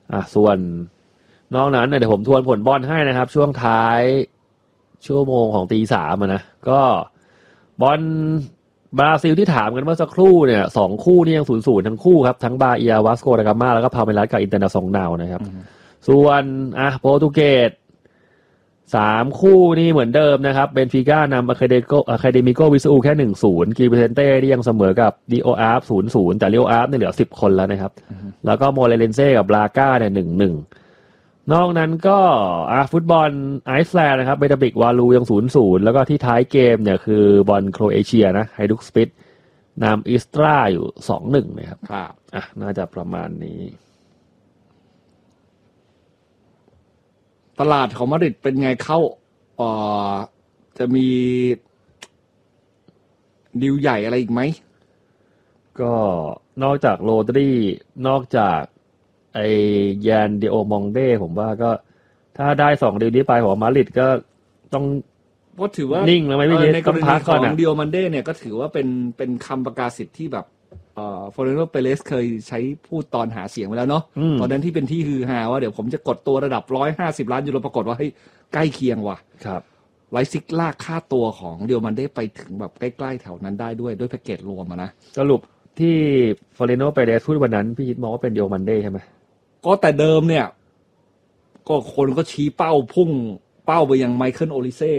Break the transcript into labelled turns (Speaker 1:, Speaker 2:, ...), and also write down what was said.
Speaker 1: ส่วนนอกนั้นเดี๋ยวผมทวนผลบอลให้นะครับช่วงท้ายชั่วโมงของตี 3นะก็บอลบราซิลที่ถามกันเมื่อสักครู่เนี่ย2คู่นี่ยัง 0-0 ทั้งคู่ครับทั้งบาเอียวาสโกดากามาแล้วก็พาเมรัสกับอินเตอร์นาซองนัลนะครับส่วนโปรตุเกส3คู่นี่เหมือนเดิมนะครับเบนฟิก้านำอะคาเดมิโกวิซูแค่ 1-0 กีเปเซนเต้ที่ยังเสมอกับดิโออาร์ฟ 0-0 แต่ดิโออาร์ฟเนี่ยเหลือ10คนแล้วนะครับแล้วก็โมเรเลนเซ่กับบราก้าเนี่ย 1-1 นอกนั้นก็ฟุตบอลไอซ์แลนด์นะครับเบตาบิกวาลูยัง 0-0 แล้วก็ที่ท้ายเกมเนี่ยคือบอลโครเอเชียนะไฮดุกสปิตนำอิสตราอยู่ 2-1 นะครับน่าจะประมาณนี้
Speaker 2: ตลาดของมาดริดเป็นไงเข้าจะมีดีลใหญ่อะไรอีกไหม
Speaker 1: ก็นอกจากโรดรีนอกจากแยนดิโอมองเด้ผมว่าก็ถ้าได้2ดีลนี้ไปผมว่ามาดริดก็ต้อง
Speaker 2: ก็ถือว่า
Speaker 1: นิ่งแล้วไหมพี่
Speaker 2: ในกรณีของดิโอมันเด้เนี่ยก็ถือว่าเป็นคำประกาศสิทธิ์ที่แบบฟลอเรนโโต เปเรสเคยใช้พูดตอนหาเสียงไว้แล้วเนาะตอนนั้นที่เป็นที่ฮือฮาว่าเดี๋ยวผมจะกดตัวระดับ150 ล้านยูโรปรากฏว่าเฮ้ยใกล้เคียงว่ะ
Speaker 1: ครับ
Speaker 2: ไลซิกลากค่าตัวของดิโอมันเด้ไปถึงแบบใกล้ๆแถวนั้นได้ด้วยแพ็กเกจรวมนะ
Speaker 1: สรุปที่ฟลอเรนโโต เปเรสพูดวันนั้นพี่คิดมองว่าเป็นดิโอมันเด้ใช่ไหม
Speaker 2: ก็แต่เดิมเนี่ยก็คนก็ชี้เป้าพุ่งเป้าไปยังไมเคิลโอลิเซ่